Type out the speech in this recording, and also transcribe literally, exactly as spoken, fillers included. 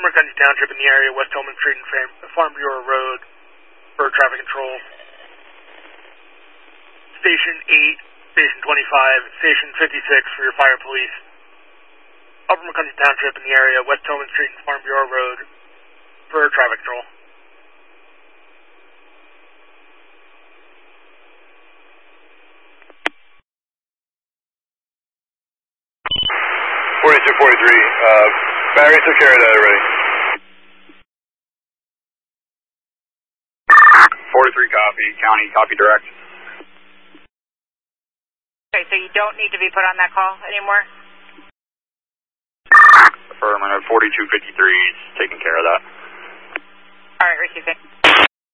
Upper McKenzie Township in the area, West Tillman Street and Farm Bureau Road for traffic control. Station eight, Station twenty-five, Station fifty-six for your fire police. Upper McKenzie Township in the area, West Tillman Street and Farm Bureau Road for traffic control. forty-two forty-three, uh, Barry took care of that already. forty-three copy, county, copy direct. Okay, so you don't need to be put on that call anymore? Affirmative, forty-two fifty-three is taking care of that. Alright, receiving.